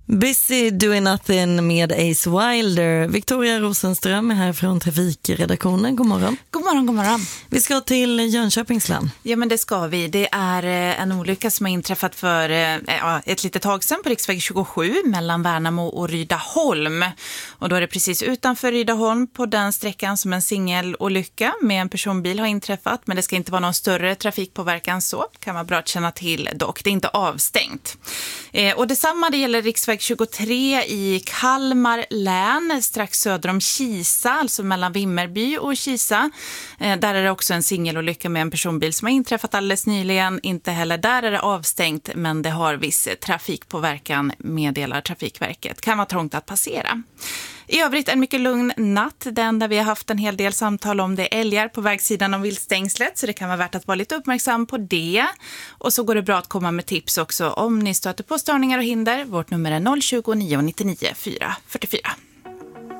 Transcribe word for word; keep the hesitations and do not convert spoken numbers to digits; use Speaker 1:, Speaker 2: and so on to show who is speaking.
Speaker 1: Busy Doing Nothing med Ace Wilder. Victoria Rosenström är här från Trafikredaktionen. God morgon.
Speaker 2: God morgon, god morgon.
Speaker 1: Vi ska till Jönköpings län.
Speaker 2: Ja, men det ska vi. Det är en olycka som har inträffat för ja, ett litet tag sedan på riksväg tjugosju mellan Värnamo och Rydaholm. Och då är det precis utanför Rydaholm på den sträckan som en singelolycka med en personbil har inträffat. Men det ska inte vara någon större trafikpåverkan så. Kan vara bra att känna till dock. Det är inte avstängt. Eh, och detsamma det gäller riksväg tjugotre i Kalmar län, strax söder om Kisa, alltså mellan Vimmerby och Kisa. Eh, där är det också en singelolycka med en personbil som har inträffat alldeles nyligen. Inte heller där är det avstängt, men det har viss trafikpåverkan, meddelar Trafikverket. Kan vara trångt att passera. I övrigt en mycket lugn natt, den där vi har haft en hel del samtal om det är älgar på vägsidan av viltstängslet, så det kan vara värt att vara lite uppmärksam på det. Och så går det bra att komma med tips också om ni stöter på störningar och hinder. Vårt nummer är noll tjugo, nio nittionio, fyra fyrtiofyra.